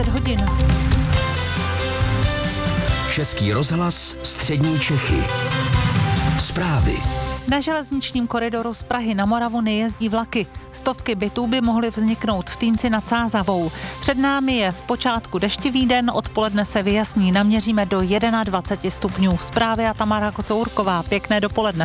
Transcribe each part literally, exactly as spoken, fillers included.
deset hodin. Český rozhlas Střední Čechy. Zprávy. Na železničním koridoru z Prahy na Moravu nejezdí vlaky. Stovky bytů by mohly vzniknout v Týnci nad Sázavou. Před námi je zpočátku deštivý den, odpoledne se vyjasní, naměříme do dvacet jedna stupňů. Zprávy a Tamara Kocourková. Pěkné dopoledne.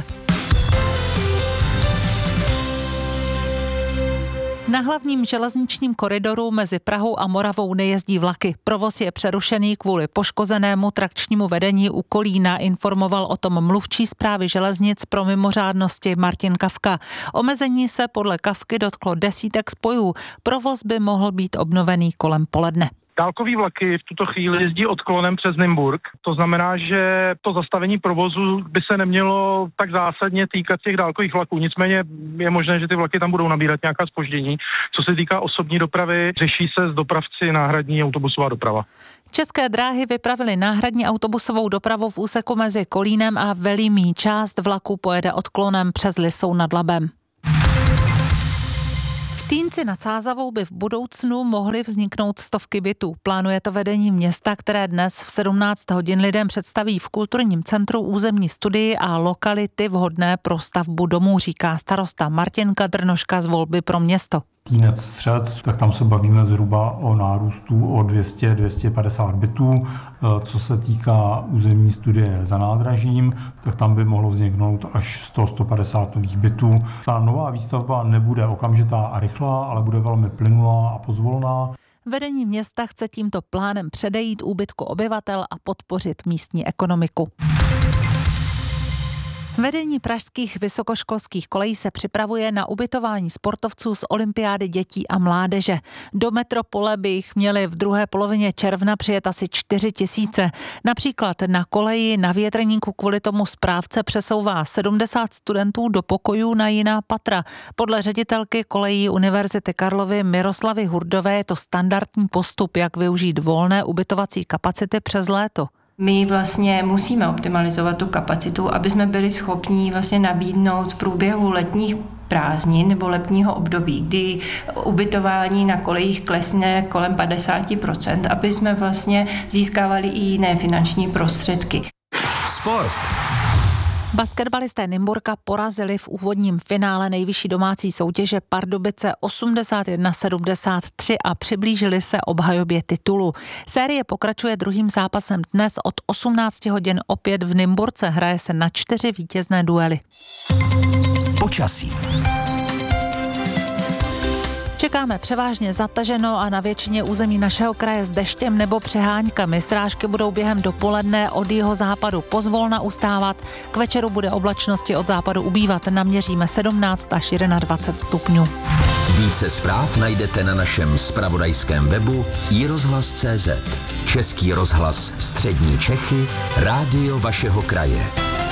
Na hlavním železničním koridoru mezi Prahou a Moravou nejezdí vlaky. Provoz je přerušený kvůli poškozenému trakčnímu vedení u Kolína, informoval o tom mluvčí správy železnic pro mimořádnosti Martin Kafka. Omezení se podle Kafky dotklo desítek spojů. Provoz by mohl být obnovený kolem poledne. Dálkový vlaky v tuto chvíli jezdí odklonem přes Nymburk. To znamená, že to zastavení provozu by se nemělo tak zásadně týkat těch dálkových vlaků. Nicméně je možné, že ty vlaky tam budou nabírat nějaká zpoždění. Co se týká osobní dopravy, řeší se s dopravci náhradní autobusová doprava. České dráhy vypravily náhradní autobusovou dopravu v úseku mezi Kolínem a Velimí. Část vlaku pojede odklonem přes Lisou nad Labem. V Týnci nad Sázavou by v budoucnu mohly vzniknout stovky bytů. Plánuje to vedení města, které dnes v sedmnáct hodin lidem představí v kulturním centru územní studii a lokality vhodné pro stavbu domů, říká starosta Martin Kadrnoška z Volby pro město. Týnec Střed, tak tam se bavíme zhruba o nárůstu o dvě stě až dvě stě padesát bytů. Co se týká územní studie za nádražím, tak tam by mohlo vzniknout až sto až sto padesát nových bytů. Ta nová výstavba nebude okamžitá a rychlá, ale bude velmi plynulá a pozvolná. Vedení města chce tímto plánem předejít úbytku obyvatel a podpořit místní ekonomiku. Vedení pražských vysokoškolských kolejí se připravuje na ubytování sportovců z olympiády dětí a mládeže. Do metropole by jich měli v druhé polovině června přijet asi čtyři tisíce. Například na koleji na Větrníku kvůli tomu správce přesouvá sedmdesát studentů do pokojů na jiná patra. Podle ředitelky kolejí Univerzity Karlovy Miroslavy Hurdové je to standardní postup, jak využít volné ubytovací kapacity přes léto. My vlastně musíme optimalizovat tu kapacitu, aby jsme byli schopni vlastně nabídnout v průběhu letních prázdnin nebo letního období, kdy ubytování na kolejích klesne kolem padesát procent, aby jsme vlastně získávali i jiné finanční prostředky. Sport. Basketbalisté Nymburka porazili v úvodním finále nejvyšší domácí soutěže Pardubice osmdesát jedna sedmdesát tři a přiblížili se obhajobě titulu. Série pokračuje druhým zápasem dnes od osmnáct hodin opět v Nymburce. Hraje se na čtyři vítězné duely. Počasí. Čekáme převážně zataženo a na většině území našeho kraje s deštěm nebo přeháňkami. Srážky budou během dopoledne od jihozápadu pozvolna ustávat. K večeru bude oblačnosti od západu ubývat. Naměříme sedmnáct až dvacet jedna stupňů. Více zpráv najdete na našem zpravodajském webu i rozhlas tečka cé zet. Český rozhlas Střední Čechy, rádio vašeho kraje.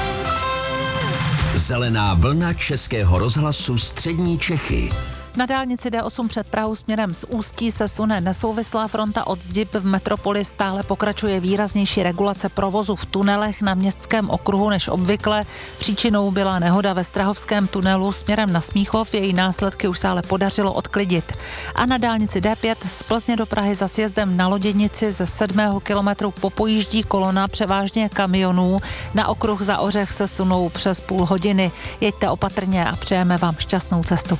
Zelená vlna Českého rozhlasu Střední Čechy. Na dálnici D osm před Prahou směrem z Ústí se sune nesouvislá fronta od Zdib. V metropoli stále pokračuje výraznější regulace provozu v tunelech na Městském okruhu než obvykle. Příčinou byla nehoda ve Strahovském tunelu směrem na Smíchov, její následky už se ale podařilo odklidit. A na dálnici D pět z Plzně do Prahy za sjezdem na Loděnici ze sedmého kilometru popojíždí kolona převážně kamionů. Na okruh za Ořech se sunou přes půl hodiny. Jeďte opatrně a přejeme vám šťastnou cestu.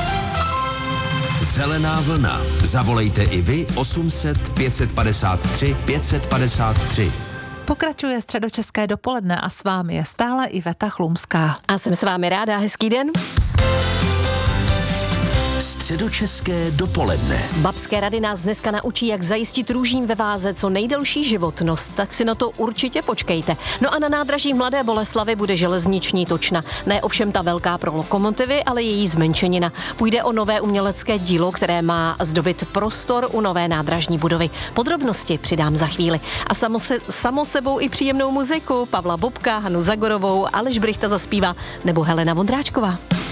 Zelená vlna. Zavolejte i vy osm set pět padesát tři pět padesát tři. Pokračuje středočeské dopoledne a s vámi je stále Iveta Chlumská. A jsem s vámi ráda, hezký den. Středočeské dopoledne. Babské rady nás dneska naučí, jak zajistit růžím ve váze co nejdelší životnost, tak si na to určitě počkejte. No a na nádraží Mladé Boleslavi bude železniční točna. Ne ovšem ta velká pro lokomotivy, ale její zmenšenina. Půjde o nové umělecké dílo, které má zdobit prostor u nové nádražní budovy. Podrobnosti přidám za chvíli. A samo, se, samo sebou i příjemnou muziku. Pavla Bobka, Hanu Zagorovou, Aleš Brychta zaspívá nebo Helena Vondráčková.